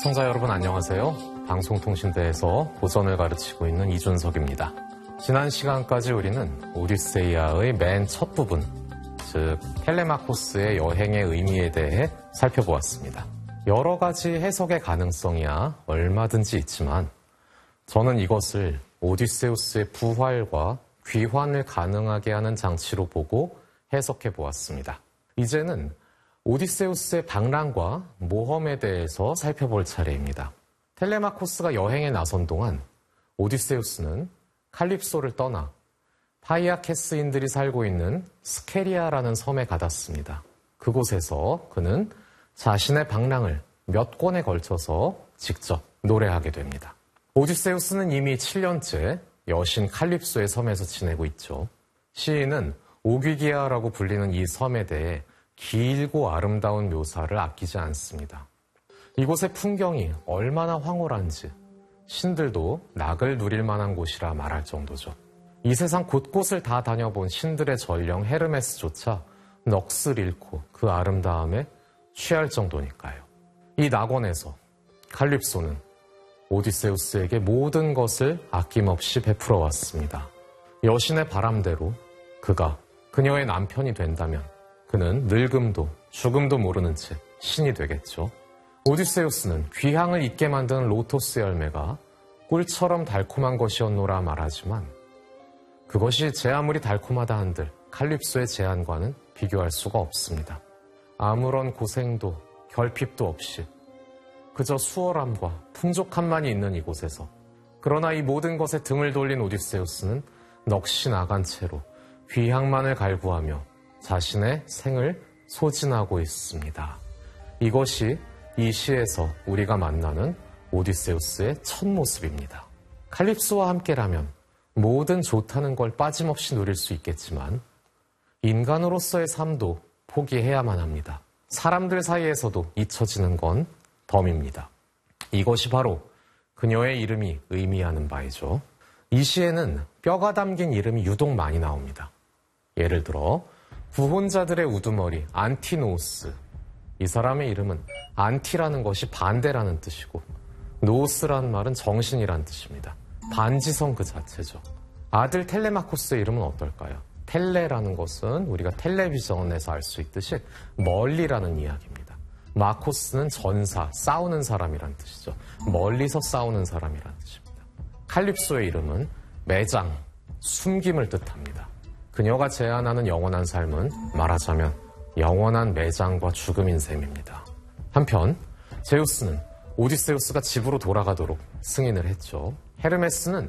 시청자 여러분 안녕하세요. 방송통신대에서 고전을 가르치고 있는 이준석입니다. 지난 시간까지 우리는 오디세이아의 맨 첫 부분, 즉 텔레마코스의 여행의 의미에 대해 살펴보았습니다. 여러 가지 해석의 가능성이야 얼마든지 있지만 저는 이것을 오디세우스의 부활과 귀환을 가능하게 하는 장치로 보고 해석해 보았습니다. 이제는 오디세우스의 방랑과 모험에 대해서 살펴볼 차례입니다. 텔레마코스가 여행에 나선 동안 오디세우스는 칼립소를 떠나 파이아케스인들이 살고 있는 스케리아라는 섬에 가닿습니다. 그곳에서 그는 자신의 방랑을 몇 권에 걸쳐서 직접 노래하게 됩니다. 오디세우스는 이미 7년째 여신 칼립소의 섬에서 지내고 있죠. 시인은 오귀기아라고 불리는 이 섬에 대해 길고 아름다운 묘사를 아끼지 않습니다. 이곳의 풍경이 얼마나 황홀한지 신들도 낙을 누릴 만한 곳이라 말할 정도죠. 이 세상 곳곳을 다 다녀본 신들의 전령 헤르메스조차 넋을 잃고 그 아름다움에 취할 정도니까요. 이 낙원에서 칼립소는 오디세우스에게 모든 것을 아낌없이 베풀어 왔습니다. 여신의 바람대로 그가 그녀의 남편이 된다면 그는 늙음도 죽음도 모르는 채 신이 되겠죠. 오디세우스는 귀향을 잊게 만드는 로토스 열매가 꿀처럼 달콤한 것이었노라 말하지만 그것이 제 아무리 달콤하다 한들 칼립소의 제안과는 비교할 수가 없습니다. 아무런 고생도 결핍도 없이 그저 수월함과 풍족함만이 있는 이곳에서 그러나 이 모든 것에 등을 돌린 오디세우스는 넋이 나간 채로 귀향만을 갈구하며 자신의 생을 소진하고 있습니다. 이것이 이 시에서 우리가 만나는 오디세우스의 첫 모습입니다. 칼립소와 함께라면 모든 좋다는 걸 빠짐없이 누릴 수 있겠지만 인간으로서의 삶도 포기해야만 합니다. 사람들 사이에서도 잊혀지는 건 덤입니다. 이것이 바로 그녀의 이름이 의미하는 바이죠. 이 시에는 뼈가 담긴 이름이 유독 많이 나옵니다. 예를 들어 구혼자들의 우두머리 안티노우스. 이 사람의 이름은 안티라는 것이 반대라는 뜻이고 노우스라는 말은 정신이라는 뜻입니다. 반지성 그 자체죠. 아들 텔레마코스의 이름은 어떨까요? 텔레라는 것은 우리가 텔레비전에서 알 수 있듯이 멀리라는 이야기입니다. 마코스는 전사, 싸우는 사람이란 뜻이죠. 멀리서 싸우는 사람이란 뜻입니다. 칼립소의 이름은 매장, 숨김을 뜻합니다. 그녀가 제안하는 영원한 삶은 말하자면 영원한 매장과 죽음인 셈입니다. 한편 제우스는 오디세우스가 집으로 돌아가도록 승인을 했죠. 헤르메스는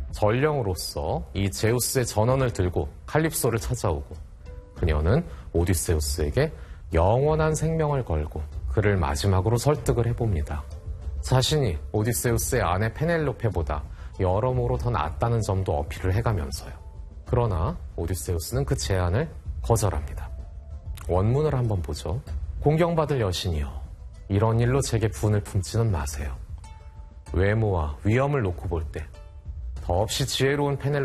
전령으로서 이 제우스의 전원을 들고 칼립소를 찾아오고 그녀는 오디세우스에게 영원한 생명을 걸고 그를 마지막으로 설득을 해봅니다. 자신이 오디세우스의 아내 페넬로페보다 여러모로 더 낫다는 점도 어필을 해가면서요. 그러나 오디세우스는 그 제안을 거절합니다. 원문을 한번 보죠. 공경받을 여신이여, 이런 일로 제게 분을 품지는 마세요. 외모와 위엄을 놓고 볼 때 더없이 지혜로운 페넬로페